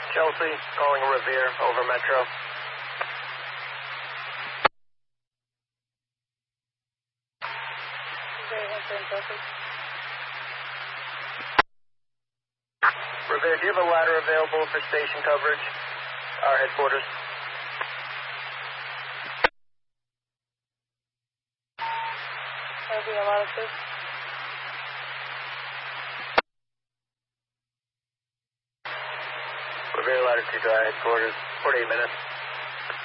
Chelsea, calling Revere, over Metro. Revere, do you have a ladder available for station coverage? Our headquarters. There'll be a lot of this. Revere ladder to our headquarters, 48 minutes.